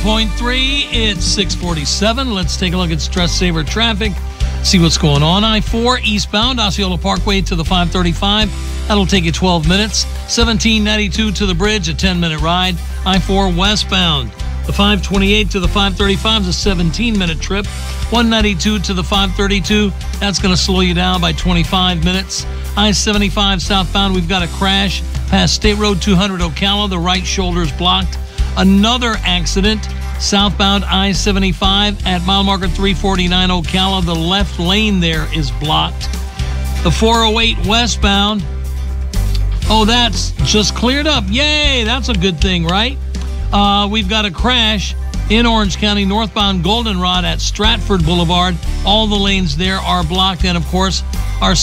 98.3. It's 6:47. Let's take a look at Stress Saver traffic. See what's going on. I-4 eastbound, Osceola Parkway to the 535. That'll take you 12 minutes. 1792 to the bridge, a 10-minute ride. I-4 westbound, the 528 to the 535 is a 17-minute trip. 192 to the 532, that's going to slow you down by 25 minutes. I-75 southbound, we've got a crash past State Road 200 Ocala. The right shoulder is blocked. Another accident southbound I-75 at mile marker 349 Ocala. The left lane there is blocked. The 408 westbound, oh, that's just cleared up. Yay, that's a good thing, right? We've got a crash in Orange County, northbound Goldenrod at Stratford Boulevard. All the lanes there are blocked. And, of course, our